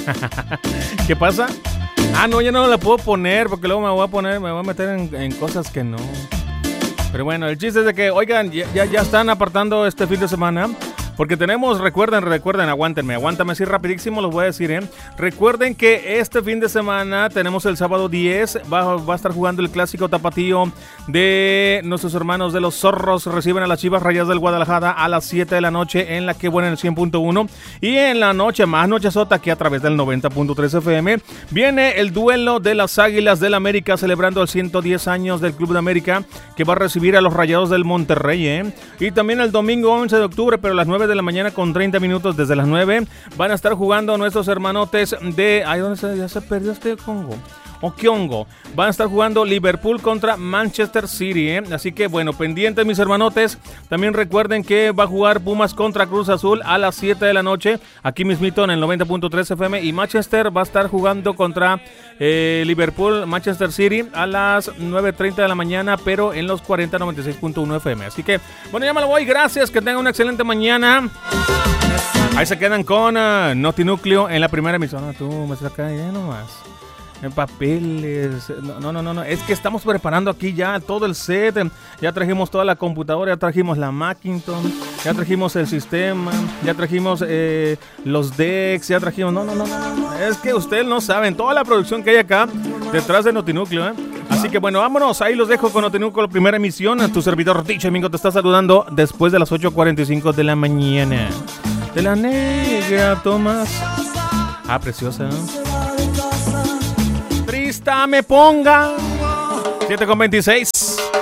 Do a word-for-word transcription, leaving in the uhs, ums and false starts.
¿Qué pasa? Ah, no, ya no la puedo poner porque luego me voy a poner, me voy a meter en, en cosas que no. Pero bueno, el chiste es de que, oigan, ya, ya, ya están apartando este fin de semana. Porque tenemos, recuerden, recuerden, aguántenme, aguántame así rapidísimo, los voy a decir, ¿eh? Recuerden que este fin de semana tenemos el sábado diez, va, va a estar jugando el clásico tapatío de nuestros hermanos de los Zorros, reciben a las Chivas Rayadas del Guadalajara a las siete de la noche en la que buena en el cien punto uno. Y en la noche, más nochezota que a través del noventa punto tres F M, viene el duelo de las Águilas del América, celebrando el ciento diez años del Club de América, que va a recibir a los Rayados del Monterrey, ¿eh? Y también el domingo once de octubre, pero a las nueve de la mañana con treinta minutos, desde las nueve van a estar jugando nuestros hermanotes de... Ay, ¿dónde se, ya se perdió este Congo? Okiongo. Van a estar jugando Liverpool contra Manchester City, ¿eh? Así que bueno, pendientes mis hermanotes. También recuerden que va a jugar Pumas contra Cruz Azul a las siete de la noche, aquí mismito en el noventa punto tres F M. Y Manchester va a estar jugando contra eh, Liverpool, Manchester City a las nueve treinta de la mañana, pero en los cuarenta noventa y seis punto uno F M. Así que bueno, ya me lo voy. Gracias, que tengan una excelente mañana. Ahí se quedan con uh, Notinúcleo en la primera emisión. No, tú me sacas ya nomás. En papeles, no, no, no, no, es que estamos preparando aquí ya todo el set, ya trajimos toda la computadora, ya trajimos la Macintosh, ya trajimos el sistema, ya trajimos eh, los decks, ya trajimos, no, no, no, no, es que ustedes no saben, toda la producción que hay acá detrás de Notinúcleo, ¿eh? Así que bueno, vámonos, ahí los dejo con Notinúcleo, la primera emisión, tu servidor Ticho Mingo te está saludando después de las ocho cuarenta y cinco de la mañana, de la negra Tomás, ah, preciosa, ¿no? Me ponga siete con veintiséis.